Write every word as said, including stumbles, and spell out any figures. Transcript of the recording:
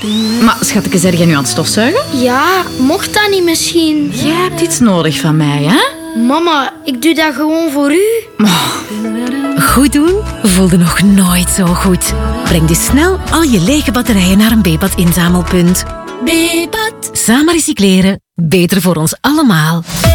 Maar schatje, zeg jij nu aan het stofzuigen? Ja, mocht dat niet misschien? Jij hebt iets nodig van mij, hè? Mama, ik doe dat gewoon voor u. Goed doen voelde nog nooit zo goed. Breng dus snel al je lege batterijen naar een B-pad inzamelpunt. B-pad. Samen recycleren, beter voor ons allemaal.